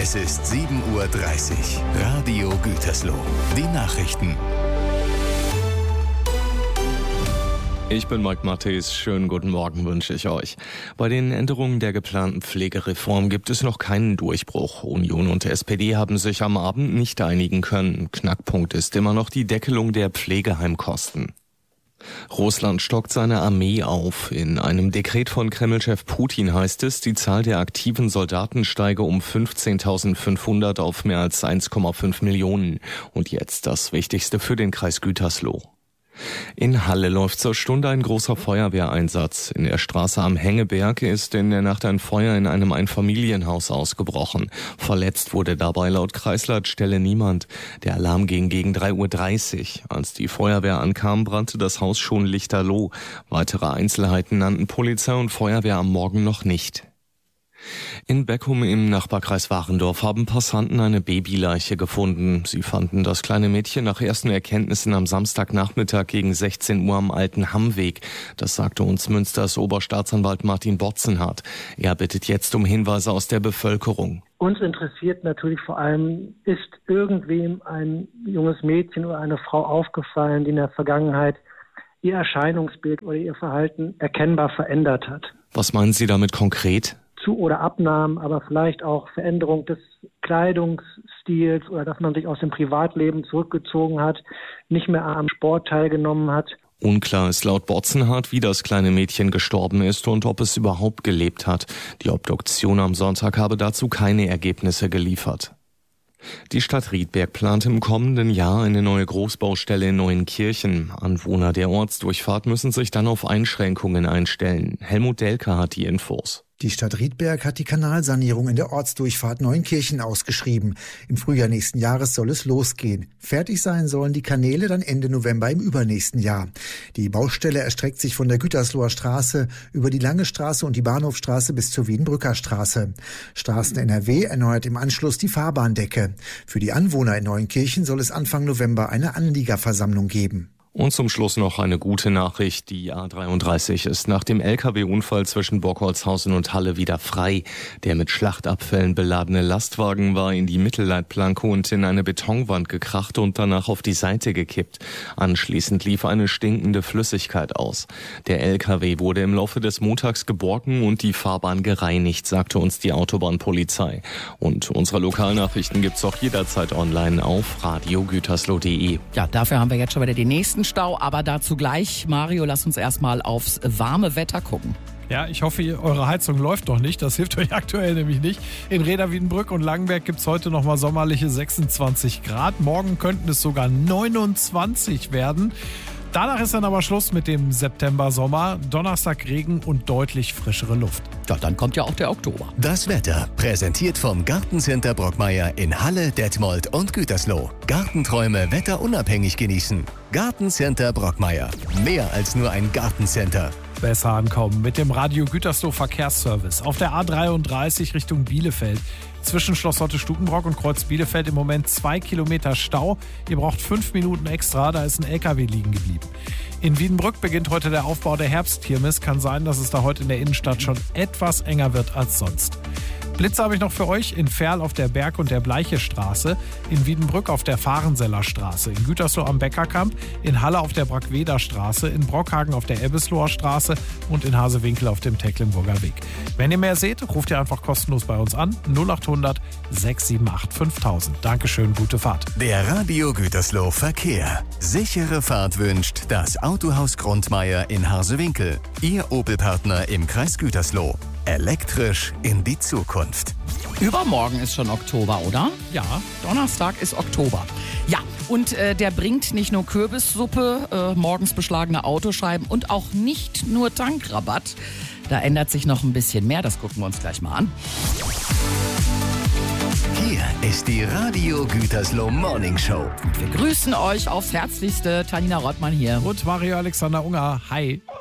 Es ist 7:30 Uhr. Radio Gütersloh. Die Nachrichten. Ich bin Mike Matthews. Schönen guten Morgen wünsche ich euch. Bei den Änderungen der geplanten Pflegereform gibt es noch keinen Durchbruch. Union und SPD haben sich am Abend nicht einigen können. Knackpunkt ist immer noch die Deckelung der Pflegeheimkosten. Russland stockt seine Armee auf. In einem Dekret von Kreml-Chef Putin heißt es, die Zahl der aktiven Soldaten steige um 15.500 auf mehr als 1,5 Millionen. Und jetzt das Wichtigste für den Kreis Gütersloh. In Halle läuft zur Stunde ein großer Feuerwehreinsatz. In der Straße am Hängeberg ist in der Nacht ein Feuer in einem Einfamilienhaus ausgebrochen. Verletzt wurde dabei laut Kreisleitstelle niemand. Der Alarm ging gegen 3:30 Uhr. Als die Feuerwehr ankam, brannte das Haus schon lichterloh. Weitere Einzelheiten nannten Polizei und Feuerwehr am Morgen noch nicht. In Beckum im Nachbarkreis Warendorf haben Passanten eine Babyleiche gefunden. Sie fanden das kleine Mädchen nach ersten Erkenntnissen am Samstagnachmittag gegen 16 Uhr am Alten Hammweg. Das sagte uns Münsters Oberstaatsanwalt Martin Botzenhardt. Er bittet jetzt um Hinweise aus der Bevölkerung. Uns interessiert natürlich vor allem, ist irgendwem ein junges Mädchen oder eine Frau aufgefallen, die in der Vergangenheit ihr Erscheinungsbild oder ihr Verhalten erkennbar verändert hat. Was meinen Sie damit konkret? Zu- oder Abnahmen, aber vielleicht auch Veränderung des Kleidungsstils oder dass man sich aus dem Privatleben zurückgezogen hat, nicht mehr am Sport teilgenommen hat. Unklar ist laut Botzenhardt, wie das kleine Mädchen gestorben ist und ob es überhaupt gelebt hat. Die Obduktion am Sonntag habe dazu keine Ergebnisse geliefert. Die Stadt Riedberg plant im kommenden Jahr eine neue Großbaustelle in Neuenkirchen. Anwohner der Ortsdurchfahrt müssen sich dann auf Einschränkungen einstellen. Helmut Delker hat die Infos. Die Stadt Riedberg hat die Kanalsanierung in der Ortsdurchfahrt Neuenkirchen ausgeschrieben. Im Frühjahr nächsten Jahres soll es losgehen. Fertig sein sollen die Kanäle dann Ende November im übernächsten Jahr. Die Baustelle erstreckt sich von der Gütersloher Straße über die Lange Straße und die Bahnhofstraße bis zur Wiedenbrücker Straße. Straßen NRW erneuert im Anschluss die Fahrbahndecke. Für die Anwohner in Neuenkirchen soll es Anfang November eine Anliegerversammlung geben. Und zum Schluss noch eine gute Nachricht. Die A33 ist nach dem LKW-Unfall zwischen Bockholzhausen und Halle wieder frei. Der mit Schlachtabfällen beladene Lastwagen war in die Mittelleitplanke und in eine Betonwand gekracht und danach auf die Seite gekippt. Anschließend lief eine stinkende Flüssigkeit aus. Der LKW wurde im Laufe des Montags geborgen und die Fahrbahn gereinigt, sagte uns die Autobahnpolizei. Und unsere Lokalnachrichten gibt's auch jederzeit online auf radiogütersloh.de. Ja, dafür haben wir jetzt schon wieder die nächsten Stau, aber dazu gleich. Mario, lass uns erstmal aufs warme Wetter gucken. Ja, ich hoffe, eure Heizung läuft noch nicht. Das hilft euch aktuell nämlich nicht. In Rheda, Wiedenbrück und Langenberg gibt es heute nochmal sommerliche 26 Grad. Morgen könnten es sogar 29 werden. Danach ist dann aber Schluss mit dem September-Sommer. Donnerstag Regen und deutlich frischere Luft. Ja, dann kommt ja auch der Oktober. Das Wetter präsentiert vom Gartencenter Brockmeier in Halle, Detmold und Gütersloh. Gartenträume wetterunabhängig genießen. Gartencenter Brockmeier. Mehr als nur ein Gartencenter. Besser ankommen mit dem Radio Gütersloh Verkehrsservice. Auf der A33 Richtung Bielefeld. Zwischen Schloss Lotte-Stukenbrock und Kreuz Bielefeld im Moment 2 Kilometer Stau. Ihr braucht 5 Minuten extra, da ist ein LKW liegen geblieben. In Wiedenbrück beginnt heute der Aufbau der Herbstkirmes. Kann sein, dass es da heute in der Innenstadt schon etwas enger wird als sonst. Blitze habe ich noch für euch in Verl auf der Berg- und der Bleichestraße, in Wiedenbrück auf der Fahrenseller Straße, in Gütersloh am Beckerkamp, in Halle auf der Brackweder Straße, in Brockhagen auf der Ebbesloher Straße und in Hasewinkel auf dem Tecklenburger Weg. Wenn ihr mehr seht, ruft ihr einfach kostenlos bei uns an 0800 678 5000. Dankeschön, gute Fahrt. Der Radio Gütersloh Verkehr. Sichere Fahrt wünscht das Autohaus Grundmeier in Hasewinkel. Ihr Opel-Partner im Kreis Gütersloh. Elektrisch in die Zukunft. Übermorgen ist schon Oktober, oder? Ja. Donnerstag ist Oktober. Ja, und der bringt nicht nur Kürbissuppe, morgens beschlagene Autoscheiben und auch nicht nur Tankrabatt. Da ändert sich noch ein bisschen mehr, das gucken wir uns gleich mal an. Hier ist die Radio Gütersloh Morning Show. Wir grüßen euch aufs Herzlichste. Tanina Rottmann hier. Und Mario Alexander Unger. Hi.